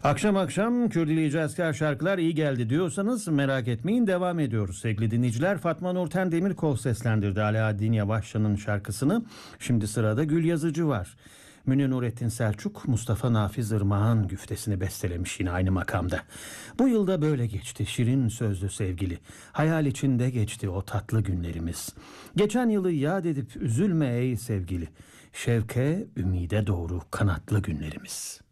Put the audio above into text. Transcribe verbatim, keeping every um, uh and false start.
Akşam akşam Kürdili Cazkar şarkılar iyi geldi diyorsanız merak etmeyin, devam ediyoruz sevgili dinleyiciler. Fatma Nurten Demirkol seslendirdi Alaaddin Yavaşçı'nın şarkısını. Şimdi sırada Gül Yazıcı var. Münir Nurettin Selçuk, Mustafa Nafiz Irmak'ın güftesini bestelemiş yine aynı makamda. Bu yılda böyle geçti şirin sözlü sevgili. Hayal içinde geçti o tatlı günlerimiz. Geçen yılı yad edip üzülme ey sevgili. Şevke, ümide doğru kanatlı günlerimiz.